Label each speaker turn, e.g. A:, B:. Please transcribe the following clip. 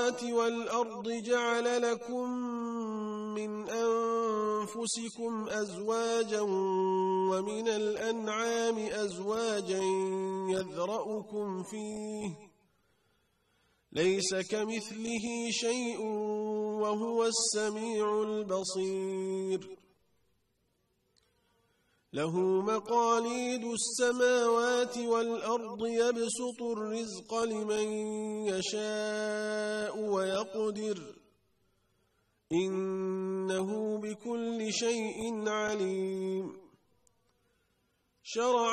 A: السماوات والأرض جعل لكم من أنفسكم أزواجا ومن الأنعام أزواجا يذرأكم فيه ليس كمثله شيء وهو السميع البصير له مقاليد السماوات والأرض يبسط الرزق لمن يشاء ويقدر إنه بكل شيء عليم. شرع